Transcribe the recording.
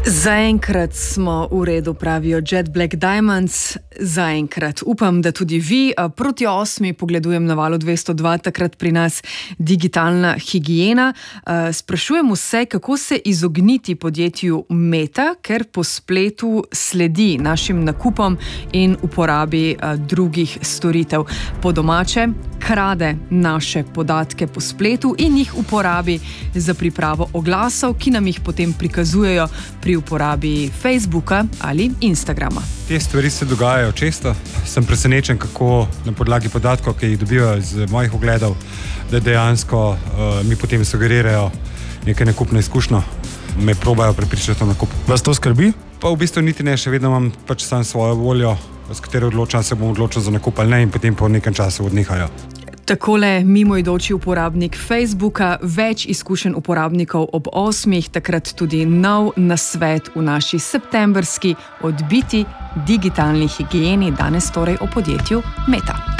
Zaenkrat smo v redu, pravijo Jet Black Diamonds. Zaenkrat. Upam, da tudi vi. Proti 8 pogledujem na Valu 202, takrat pri nas digitalna higiena. Sprašujem se, kako se izogniti podjetju Meta, ker po spletu sledi našim nakupom in uporabi drugih storitev. Po domače krade naše podatke po spletu in jih uporabi za pripravo oglasov, ki nam jih potem prikazujejo pri uporabi Facebooka ali Instagrama. Te stvari se dogajajo često. Sem presenečen, kako na podlagi podatkov, ki jih dobivajo iz mojih ogledov, da dejansko mi potem sugerirajo nekaj nakupno izkušnjo, me probajo prepričati o nakup. Vas to skrbi? Pa v bistvu niti ne, še vedno imam pač sam svojo voljo, s katero odločam, se bom odločil za nakup ali ne, in potem po nekem času odnehajo. Takole mimoidoči uporabnik Facebooka, več izkušenj uporabnikov ob 8, takrat tudi nov nasvet v naši septembrski odbiti digitalni higieni, danes torej o podjetju Meta.